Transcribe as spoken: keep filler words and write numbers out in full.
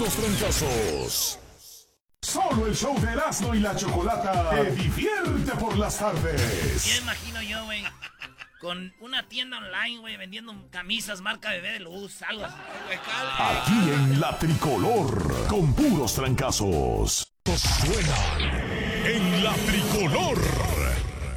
puros trancazos. Solo el show de Erasmo y la Chocolata te divierte por las tardes. Ya imagino yo, güey, con una tienda online, güey, vendiendo camisas marca Bebé de Luz, algo así. Aquí en La Tricolor, con puros trancazos. Suena en La Tricolor.